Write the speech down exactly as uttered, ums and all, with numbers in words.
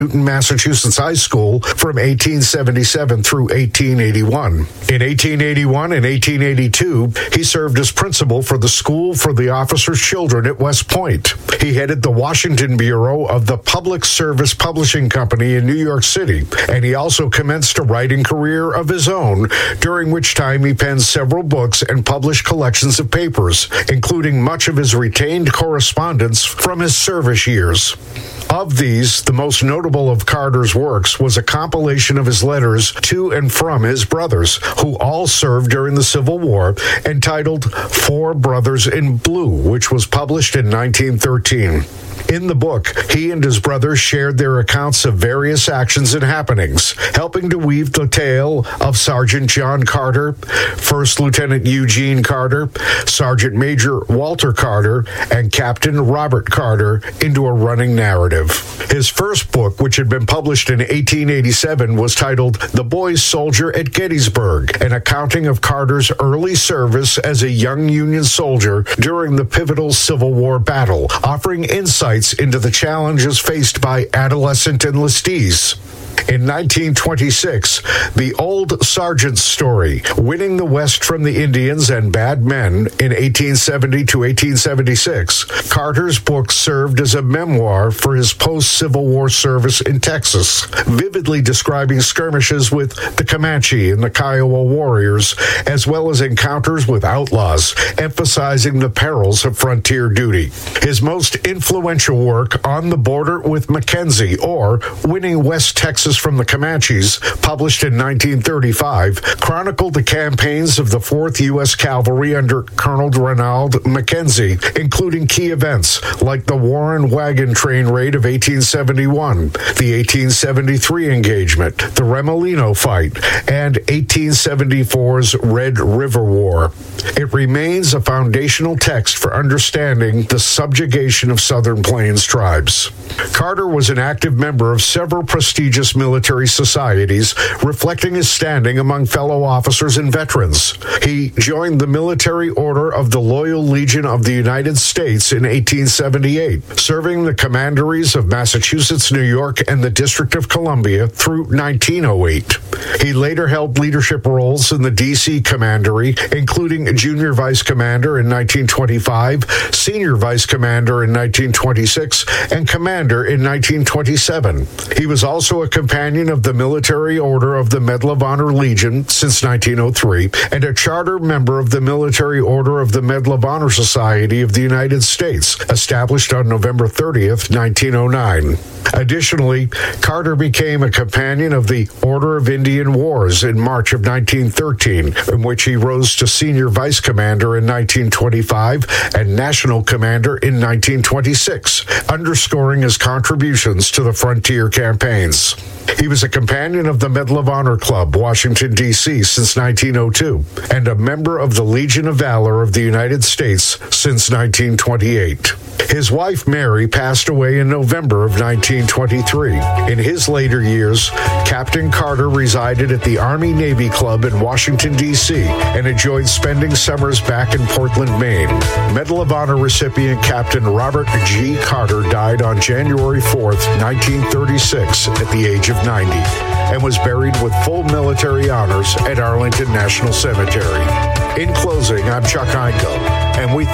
Newton, Massachusetts High School from eighteen seventy-seven through eighteen eighty-one. In eighteen eighty-one and eighteen eighty-two, he served as principal for the School for the Officers' Children at West Point. He headed the Washington Bureau of the Public Service Publishing Company in New York City, and he also commenced a writing career of his own, during which time he penned several books and published collections of papers, including much of his retained correspondence from his service years. Of these, the most notable of Carter's works was a compilation of his letters to and from his brothers, who all served during the Civil War, entitled Four Brothers in Blue, which was published in nineteen thirteen. In the book, he and his brothers shared their accounts of various actions and happenings, helping to weave the tale of Sergeant John Carter, First Lieutenant Eugene Carter, Sergeant Major Walter Carter, and Captain Robert Carter into a running narrative. His first book, which had been published in eighteen eighty-seven, was titled The Boy Soldier at Gettysburg, an accounting of Carter's early service as a young Union soldier during the pivotal Civil War battle, offering insights into the challenges faced by adolescent enlistees. In nineteen twenty-six, The Old Sergeant's Story, Winning the West from the Indians and Bad Men in eighteen seventy to eighteen seventy-six, Carter's book served as a memoir for his post-Civil War service in Texas, vividly describing skirmishes with the Comanche and the Kiowa warriors, as well as encounters with outlaws, emphasizing the perils of frontier duty. His most influential work, On the Border with Mackenzie, or Winning West Texas from the Comanches, published in nineteen thirty-five, chronicled the campaigns of the fourth U S Cavalry under Colonel Reynold Mackenzie, including key events like the Warren Wagon Train Raid of eighteen seventy-one, the eighteen seventy-three engagement, the Remolino Fight, and eighteen seventy-four's Red River War. It remains a foundational text for understanding the subjugation of Southern Plains tribes. Carter was an active member of several prestigious military societies, reflecting his standing among fellow officers and veterans. He joined the Military Order of the Loyal Legion of the United States in eighteen seventy-eight, serving the commanderies of Massachusetts, New York, and the District of Columbia through nineteen oh eight. He later held leadership roles in the D C Commandery, including Junior Vice Commander in nineteen twenty-five, Senior Vice Commander in nineteen twenty-six, and Commander in nineteen twenty-seven. He was also a companion of the Military Order of the Medal of Honor Legion since nineteen oh three, and a charter member of the Military Order of the Medal of Honor Society of the United States, established on November thirtieth, nineteen oh nine. Additionally, Carter became a companion of the Order of Indian Wars in March of nineteen thirteen, in which he rose to Senior Vice Commander in nineteen twenty-five and National Commander in nineteen twenty-six, underscoring his contributions to the frontier campaigns. He was a companion of the Medal of Honor Club, Washington, D C since nineteen oh two, and a member of the Legion of Valor of the United States since nineteen twenty-eight. His wife, Mary, passed away in November of nineteen twenty-three. In his later years, Captain Carter resided at the Army-Navy Club in Washington, D C, and enjoyed spending summers back in Portland, Maine. Medal of Honor recipient Captain Robert G. Carter died on January fourth, nineteen thirty-six, at the age of ninety, and was buried with full military honors at Arlington National Cemetery. In closing, I'm Chuck Heinkel, and we